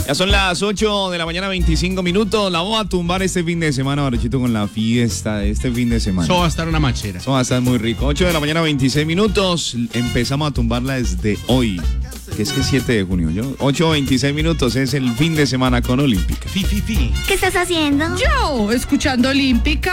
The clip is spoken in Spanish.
Ya son las 8 de la mañana, 25 minutos. La vamos a tumbar este fin de semana, Barrochito, con la fiesta de este fin de semana. Eso va a estar una machera. Eso va a estar muy rico. 8 de la mañana, 26 minutos. Empezamos a tumbarla desde hoy, que es que 7 de junio. 8:26 minutos es el fin de semana con Olímpica. ¿Qué estás haciendo? Yo, escuchando Olímpica.